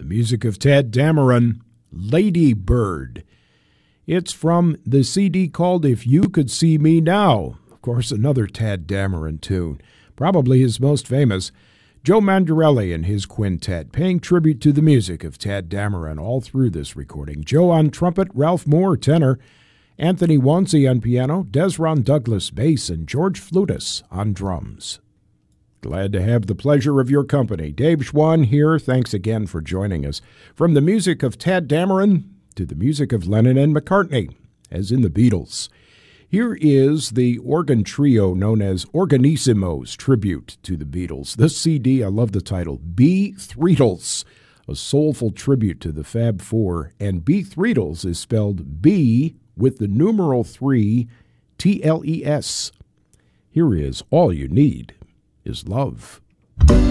the music of Tadd Dameron, Lady Bird. It's from the CD called If You Could See Me Now. Of course, another Tadd Dameron tune, probably his most famous. Joe Mandarelli and his quintet paying tribute to the music of Tadd Dameron all through this recording. Joe on trumpet, Ralph Moore tenor, Anthony Wanzi on piano, Desron Douglas bass, and George Flutus on drums. Glad to have the pleasure of your company. Dave Schwann here. Thanks again for joining us. From the music of Tadd Dameron to the music of Lennon and McCartney, as in the Beatles. Here is the organ trio known as Organisimo's tribute to the Beatles. This CD, I love the title, Beathreetles, a soulful tribute to the Fab Four. And Beathreetles is spelled B with the numeral 3, TLES. Here is All You Need Is Love.